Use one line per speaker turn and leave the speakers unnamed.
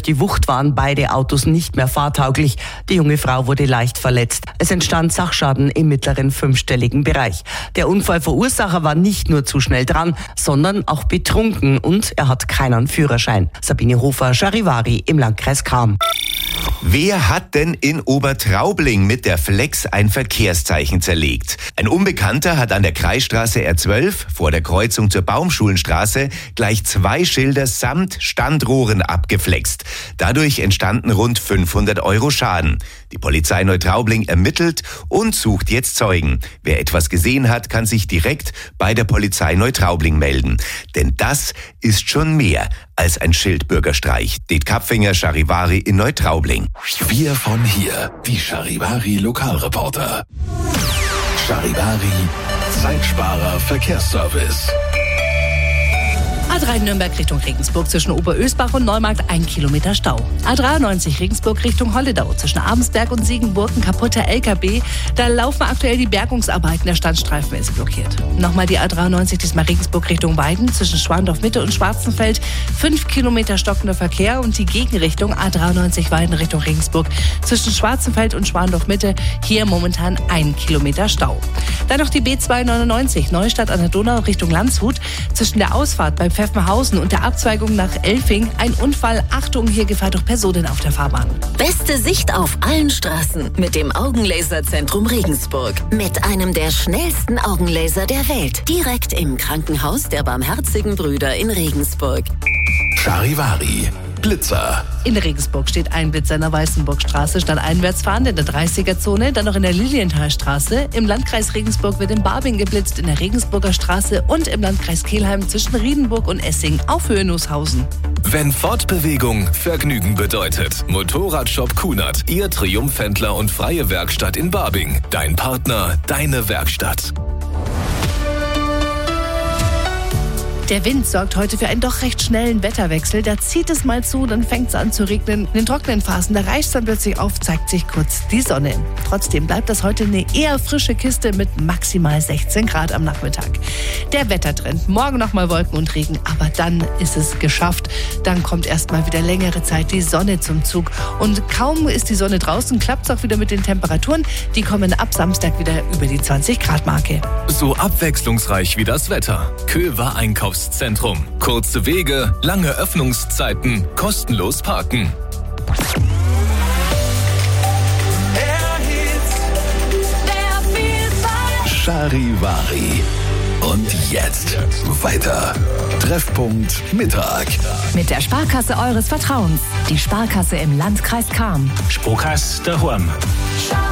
die Wucht waren beide Autos nicht mehr fahrtauglich. Die junge Frau wurde leicht verletzt. Es entstand Sachschaden im mittleren fünfstelligen Bereich. Der Unfallverursacher war nicht nur zu schnell dran, sondern auch betrunken und er hat keinen Führerschein. Sabine Hofer, Charivari im Landkreis Cham.
Wer hat denn in Obertraubling mit der Flex ein Verkehrszeichen zerlegt? Ein Unbekannter hat an der Kreisstraße R12 vor der Kreuzung zur Baumschulenstraße gleich 2 Schilder samt Standrohren abgeflext. Dadurch entstanden rund 500 € Schaden. Die Polizei Neutraubling ermittelt und sucht jetzt Zeugen. Wer etwas gesehen hat, kann sich direkt bei der Polizei Neutraubling melden. Denn das ist schon mehr als ein Schildbürgerstreich. Det Kapfinger, Charivari in Neutraubling.
Wir von hier, die Charivari Lokalreporter. Charivari, Zeitsparer Verkehrsservice.
A3 Nürnberg Richtung Regensburg zwischen Oberösbach und Neumarkt 1 Kilometer Stau. A93 Regensburg Richtung Holledau zwischen Abensberg und Siegenburg ein kaputter LKW. Da laufen aktuell die Bergungsarbeiten, der Standstreifen ist blockiert. Nochmal die A93 diesmal Regensburg Richtung Weiden zwischen Schwandorf Mitte und Schwarzenfeld 5 Kilometer stockender Verkehr und die Gegenrichtung A93 Weiden Richtung Regensburg zwischen Schwarzenfeld und Schwandorf Mitte hier momentan 1 Kilometer Stau. Dann noch die B299 Neustadt an der Donau Richtung Landshut zwischen der Ausfahrt bei Pfeffenhausen und der Abzweigung nach Elfing ein Unfall. Achtung, hier Gefahr durch Personen auf der Fahrbahn.
Beste Sicht auf allen Straßen mit dem Augenlaserzentrum Regensburg. Mit einem der schnellsten Augenlaser der Welt. Direkt im Krankenhaus der Barmherzigen Brüder in Regensburg.
Charivari, Blitzer.
In Regensburg steht ein Blitzer in der Weißenburgstraße, stadteinwärts fahrend in der 30er-Zone, dann noch in der Lilienthalstraße. Im Landkreis Regensburg wird in Barbing geblitzt, in der Regensburger Straße und im Landkreis Kelheim zwischen Riedenburg und Essing auf Höhe Nußhausen.
Wenn Fortbewegung Vergnügen bedeutet. Motorradshop Kunert, Ihr Triumphhändler und freie Werkstatt in Barbing. Dein Partner, deine Werkstatt.
Der Wind sorgt heute für einen doch recht schnellen Wetterwechsel. Da zieht es mal zu, dann fängt es an zu regnen. In den trockenen Phasen, da reicht es dann plötzlich auf, zeigt sich kurz die Sonne. Trotzdem bleibt das heute eine eher frische Kiste mit maximal 16 Grad am Nachmittag. Der Wettertrend, morgen nochmal Wolken und Regen, aber dann ist es geschafft. Dann kommt erstmal wieder längere Zeit die Sonne zum Zug. Und kaum ist die Sonne draußen, klappt es auch wieder mit den Temperaturen. Die kommen ab Samstag wieder über die 20-Grad-Marke.
So abwechslungsreich wie das Wetter. Köver Einkaufszentrum. Kurze Wege, lange Öffnungszeiten, kostenlos parken.
Charivari. Und jetzt weiter. Treffpunkt Mittag.
Mit der Sparkasse eures Vertrauens. Die Sparkasse im Landkreis Cham.
Sparkasse daheim.